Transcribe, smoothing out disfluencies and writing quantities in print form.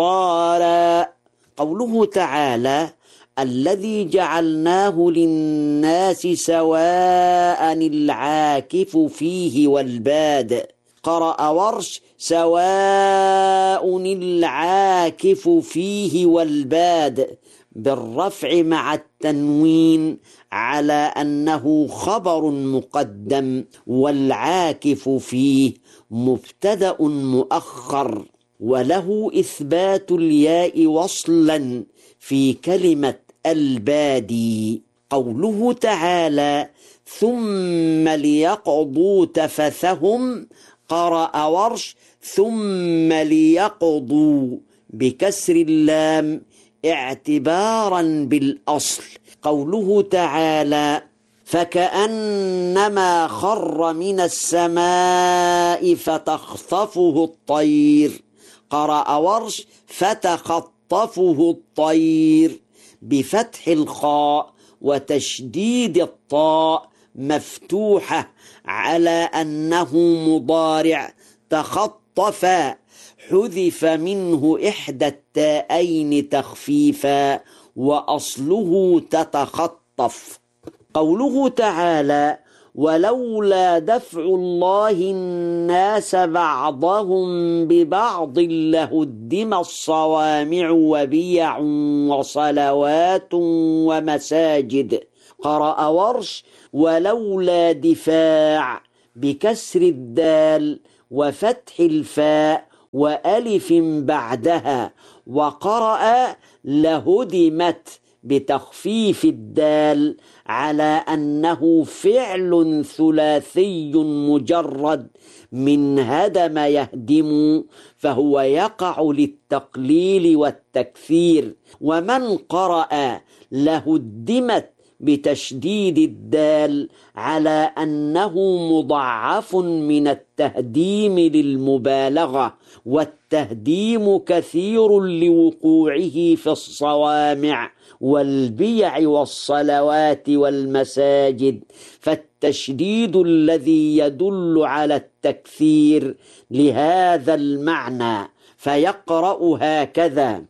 قال قوله تعالى الذي جعلناه للناس سواء العاكف فيه والباد. قرأ ورش سواء العاكف فيه والباد بالرفع مع التنوين على أنه خبر مقدم، والعاكف فيه مبتدأ مؤخر، وله إثبات الياء وصلا في كلمة البادي. قوله تعالى ثم ليقضوا تفثهم، قرأ ورش ثم ليقضوا بكسر اللام اعتبارا بالأصل. قوله تعالى فكأنما خر من السماء فتخطفه الطير، قرأ ورش فتخطفه الطير بفتح الخاء وتشديد الطاء مفتوحة على أنه مضارع تخطف، حذف منه إحدى التاءين تخفيفا وأصله تتخطف. قوله تعالى ولولا دفع الله الناس بعضهم ببعض لهدم الصوامع وبيع وصلوات ومساجد، قرأ ورش ولولا دفاع بكسر الدال وفتح الفاء وألف بعدها، وقرأ لهدمت بتخفيف الدال على أنه فعل ثلاثي مجرد من هدم يهدم، فهو يقع للتقليل والتكثير. ومن قرأ لهدمت بتشديد الدال على أنه مضاعف من التهديم للمبالغة، والتهديم كثير لوقوعه في الصوامع والبيع والصلوات والمساجد، فالتشديد الذي يدل على التكثير لهذا المعنى. فيقرأ هكذا